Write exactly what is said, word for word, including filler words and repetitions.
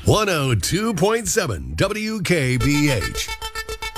one oh two point seven W K B H.